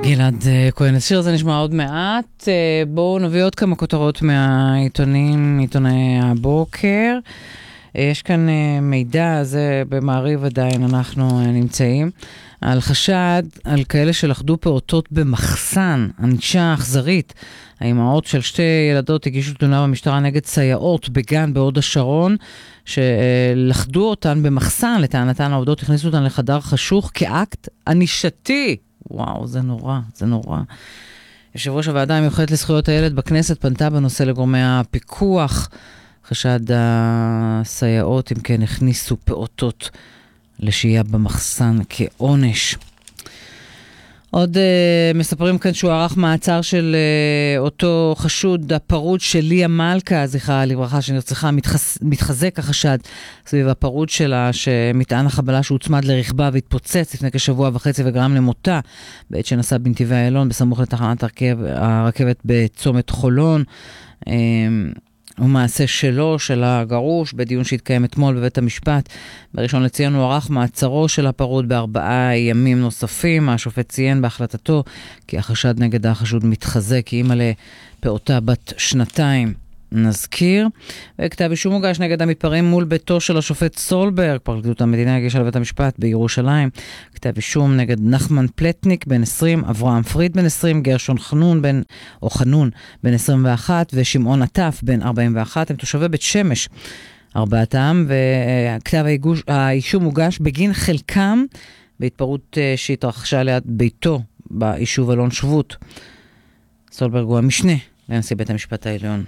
גלעד כהן, השיר הזה נשמע עוד מעט. בואו נביא עוד כמה כותרות מהעיתונים, עיתוני הבוקר. יש כאן מידע, זה במעריב עדיין אנחנו נמצאים, על חשד על כאלה שלחדו פעוטות במחסן, ענישה אכזרית. האימהות של שתי ילדות הגישו תלונה במשטרה נגד סייעות בגן בהוד השרון, שלחדו אותן במחסן, לטענתן העובדות הכניסו אותן לחדר חשוך כאקט ענישתי. וואו, זה נורא, זה נורא. יושב ראש הוועדה המיוחדת לזכויות הילד בכנסת פנתה בנושא לגורמי הפיקוח. חשד הסייעות, אם כן, הכניסו פעוטות לשהייה במחסן כעונש. עוד מספרים כאן שהוא ערך מעצר של אותו חשוד הפרוד של ליה מלכה, זכרה לברכה, שנרצחה, מתחזק החשד סביב הפרוד שלה, שמטען החבלה שהוצמד לרכבה והתפוצץ לפני כשבוע וחצי וגרם למותה, בעת שנסע בנתיבי איילון בסמוך לתחנת הרכבת בצומת חולון. ומעשה שלו, של הגרוש, בדיון שהתקיים אתמול בבית המשפט. בראשון לציון הוא ערך מעצרו של הפרוד ב4 ימים נוספים. השופט ציין בהחלטתו כי החשד נגד החשוד מתחזק, כי אימא לפעוטה בת 2. נזכיר. וכתב אישום הוגש נגד המתפרעים מול ביתו של השופט סולברג. פרקליטות המדינה הגישה לבית המשפט בירושלים. כתב אישום נגד נחמן פלטניק בן 20, אברהם פריד בן 20, גרשון חנון בן 21 ושמעון עטף בן 41. הם תושבי בית שמש, ארבעתם, וכתב האישום הוגש בגין חלקם בהתפרעות שהתרחשה ליד ביתו ביישוב אלון שבות. סולברג הוא המשנה לנשיא בית המשפט העליון.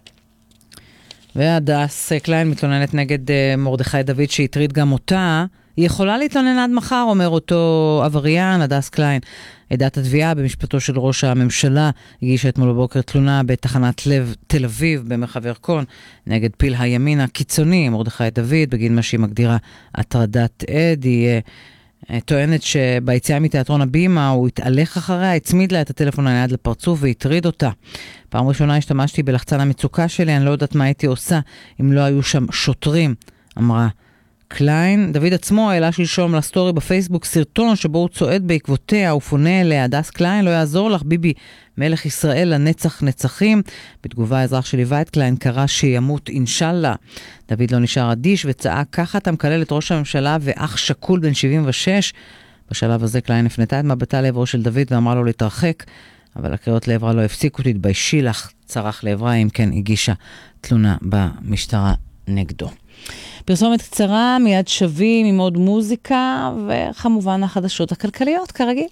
והדס קליין מתלוננת נגד מרדכי דוד שהטריד גם אותה. היא יכולה להתלונן עד מחר, אומר אותו עבריין. הדס קליין, עדת התביעה במשפטו של ראש הממשלה, הגישה אתמול בבוקר תלונה בתחנת לב תל אביב במרחב ירקון נגד פיל הימין הקיצוני מרדכי דוד בגין מה שהיא מגדירה הטרדת עד. היא טוענת שביציאה מתיאטרון הבימה הוא התהלך אחריה, הצמיד לה את הטלפון הנייד לפרצוף והטריד אותה. פעם ראשונה השתמשתי בלחצן המצוקה שלי, אני לא יודעת מה הייתי עושה אם לא היו שם שוטרים, אמרה קליין. דוד עצמו העלה שלשום לסטורי בפייסבוק סרטון שבו הוא צועד בעקבותיה ופונה אליה. הדס קליין, לא יעזור לך ביבי, מלך ישראל לנצח נצחים. בתגובה האזרח שליווה את קליין קרא שימות אינשאללה. דוד לא נשאר אדיש וצעק, ככה אתה מקלל את ראש הממשלה ואח שקול בן 76. בשלב הזה קליין הפנתה את מבטה לעברו של דוד ואמרה לו להתרחק, אבל הקריאות לעברה לא הפסיקו, תתביישי לך, צרח לעברה, אם כן הגישה תלונה במשטרה נגדו. פרסומת קצרה, מיד שווים עם עוד מוזיקה, וכמובן החדשות הכלכליות כרגיל.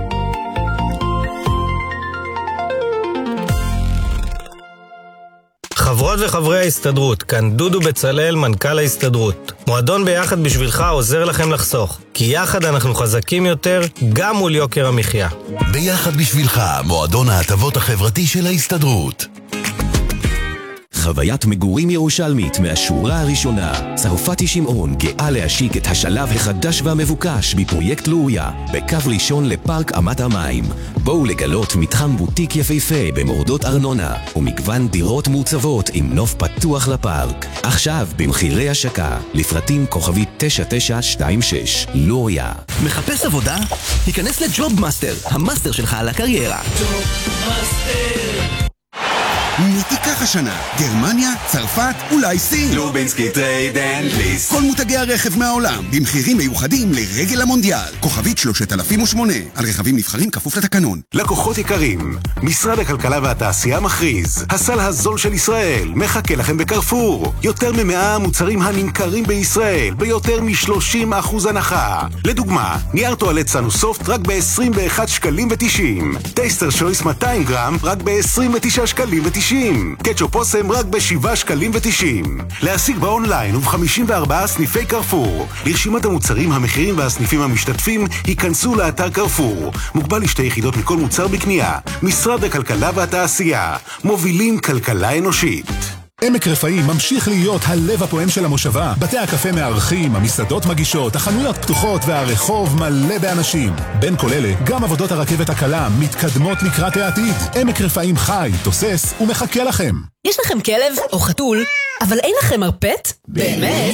חברות וחברי ההסתדרות, כאן דודו בצלאל, מנכ"ל ההסתדרות. מועדון ביחד בשבילך עוזר לכם לחסוך, כי יחד אנחנו חזקים יותר, גם מול יוקר המחיה. ביחד בשבילך, מועדון ההטבות החברתי של ההסתדרות. חוויית מגורים ירושלמית מהשורה הראשונה. צרפתי שמעון גאה להשיק את השלב החדש והמבוקש בפרויקט לוריה, בקו ראשון לפארק אמת המים. בואו לגלות מתחם בוטיק יפהפה במורדות ארנונה, ומגוון דירות מוצבות עם נוף פתוח לפארק. עכשיו במחירי השקה, לפרטים כוכבית 9926. לוריה. מחפש עבודה? היכנס לג'וב מאסטר, המאסטר שלך על הקריירה. ג'וב מאסטר. מי תיקח השנה? גרמניה? צרפת? אולי סין? לובינסקי טרייד אנד ליסט. כל מותגי הרכב מהעולם, במחירים מיוחדים לרגל המונדיאל. כוכבית 3008, על רכבים נבחרים כפוף לתקנון. לקוחות יקרים, משרד הכלכלה והתעשייה מכריז, הסל הזול של ישראל מחכה לכם בקרפור. יותר מ100 מוצרים הנמכרים בישראל, ביותר מ30% הנחה. לדוגמה, נייר טואלט סנוסופט רק ב-21 שקלים ו90. טייסטר שויס 200 גרם רק ב-29 שקלים ו90. קטשופ אוסם רק ב7 שקלים ו90. להשיג באונליין וב54 סניפי קרפור. לרשימת המוצרים, המחירים והסניפים המשתתפים, היכנסו לאתר קרפור. מוגבל ל2 יחידות מכל מוצר בקנייה. משרד הכלכלה והתעשייה. מובילים כלכלה אנושית. עמק רפאים ממשיך להיות הלב הפועם של המושבה. בתי הקפה מארחים, המסעדות מגישות, החנויות פתוחות והרחוב מלא באנשים. בין כל אלה, גם עבודות הרכבת הקלה מתקדמות לקראת העתיד. עמק רפאים חי, תוסס ומחכה לכם. יש לכם כלב או חתול, אבל אין לכם מרפט? באמת?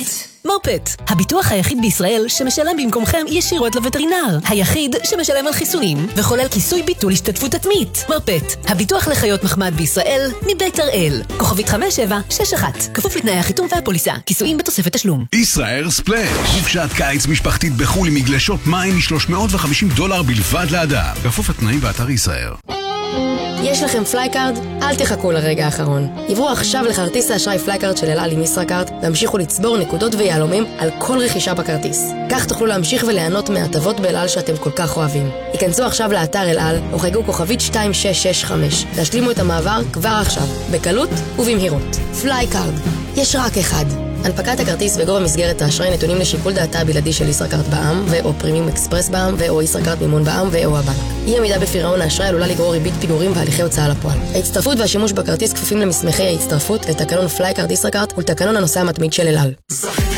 מרפט, הביטוח היחיד בישראל שמשלם במקומכם ישירות לווטרינר. היחיד שמשלם על חיסונים וכולל כיסוי ביטול השתתפות עצמית. מרפט, הביטוח לחיות מחמד בישראל מבית הראל. כוכבית 5761, כפוף לתנאי החיתום והפוליסה. כיסויים בתוספת תשלום. ישראל ספלאש, חופשת קיץ משפחתית בחול עם מגלשות מים $350 בלבד לאדם. כפוף לתנאים באתר ישראל. יש לכם פלייקארד? אל תחכו לרגע האחרון. עברו עכשיו לכרטיס האשראי פלייקארד של אל על עם ישראכרט והמשיכו לצבור נקודות ויהלומים על כל רכישה בכרטיס. כך תוכלו להמשיך וליהנות מהטבות באל על שאתם כל כך אוהבים. היכנסו עכשיו לאתר אל על או חייגו כוכבית 2665. תשלימו את המעבר כבר עכשיו, בקלות ובמהירות. פלייקארד, יש רק אחד. הנפקת הכרטיס וגובה מסגרת האשראי נתונים לשיקול דעתה הבלעדי של ישראכרט בע"מ ו/או פרימיום אקספרס בע"מ ו/או ישראכרט מימון בע"מ ו/או הבנק. אי עמידה בפירעון האשראי עלולה לגרור ריבית פיגורים והליכי הוצאה לפועל. ההצטרפות והשימוש בכרטיס כפופים למסמכי ההצטרפות, לתקנון פלייקארד ישראכרט ולתקנון הנוסע המתמיד של אל על.